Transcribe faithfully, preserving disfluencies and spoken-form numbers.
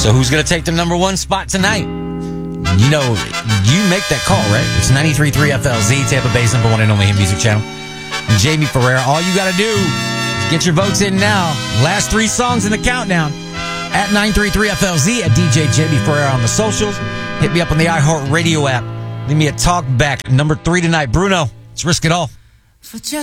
So who's going to take the number one spot tonight? You know, you make that call, right? It's ninety-three point three F L Z, Tampa Bay's number one and only hit music channel. Jamie Ferreira, all you got to do is get your votes in now. Last three songs in the countdown at nine three three F L Z, at D J Jamie Ferreira on the socials. Hit me up on the iHeartRadio app. Leave me a talk back. Number three tonight, Bruno. Let's risk it all. For just